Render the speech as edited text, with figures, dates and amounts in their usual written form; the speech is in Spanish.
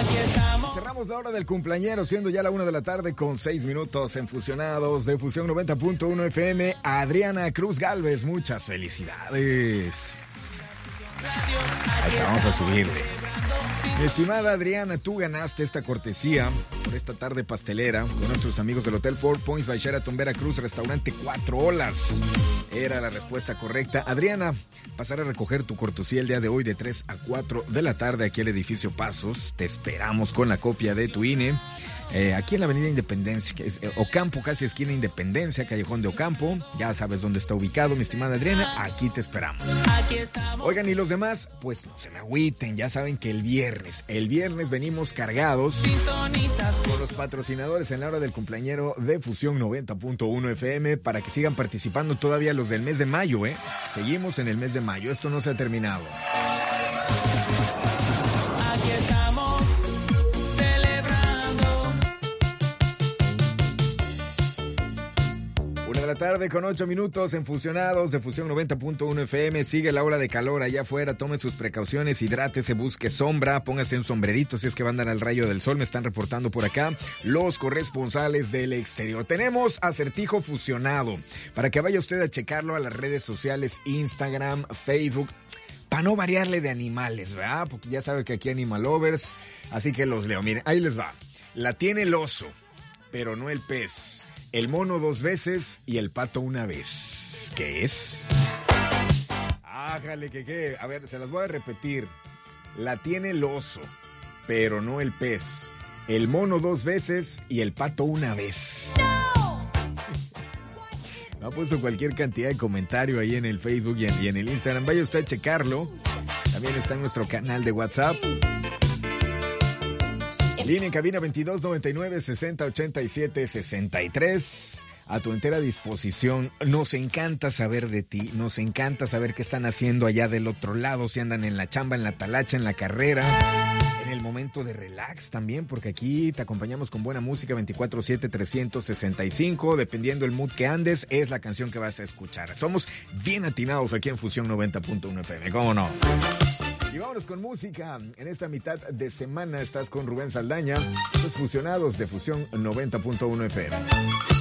Cerramos la hora del cumpleañero, siendo ya la 1 de la tarde con 6 minutos en Fusionados de Fusión 90.1 FM. Adriana Cruz Galvez, muchas felicidades. Ahí vamos a subirle. Mi estimada Adriana, tú ganaste esta cortesía por esta tarde pastelera con nuestros amigos del Hotel Four Points by Sheraton Veracruz, restaurante Cuatro Olas. Era la respuesta correcta. Adriana, pasaré a recoger tu cortesía el día de hoy de 3 a 4 de la tarde aquí al edificio Pasos. Te esperamos con la copia de tu INE. Aquí en la avenida Independencia, que es Ocampo, casi esquina Independencia, Callejón de Ocampo. Ya sabes dónde está ubicado, mi estimada Adriana. Aquí te esperamos. Oigan, y los demás, pues no se me agüiten. Ya saben que el viernes venimos cargados con los patrocinadores en la hora del cumpleañero de Fusión 90.1 FM para que sigan participando todavía los del mes de mayo, ¿eh? Seguimos en el mes de mayo. Esto no se ha terminado. La tarde con 8 minutos en Fusionados de Fusión 90.1 FM. Sigue la hora de calor allá afuera. Tome sus precauciones, hidrátese, busque sombra, póngase un sombrerito si es que van a dar al rayo del sol. Me están reportando por acá los corresponsales del exterior. Tenemos acertijo fusionado para que vaya usted a checarlo a las redes sociales, Instagram, Facebook, para no variarle de animales, ¿verdad? Porque ya sabe que aquí Animal Lovers, así que los leo. Miren, ahí les va. La tiene el oso, pero no el pez. El mono 2 veces y el pato 1 vez. ¿Qué es? Ájale, ¿qué? A ver, se las voy a repetir. La tiene el oso, pero no el pez. El mono 2 veces y el pato 1 vez. ¡No! Me ha puesto cualquier cantidad de comentario ahí en el Facebook y en el Instagram. Vaya usted a checarlo. También está en nuestro canal de WhatsApp. Línea en cabina 22 99 60 87 63. A tu entera disposición. Nos encanta saber de ti. Nos encanta saber qué están haciendo allá del otro lado. Si andan en la chamba, en la talacha, en la carrera. En el momento de relax también, porque aquí te acompañamos con buena música 24/7, 365. Dependiendo el mood que andes, es la canción que vas a escuchar. Somos bien atinados aquí en Fusión 90.1 FM. ¿Cómo no? Y vámonos con música. En esta mitad de semana estás con Rubén Saldaña. Los Fusionados de Fusión 90.1 FM.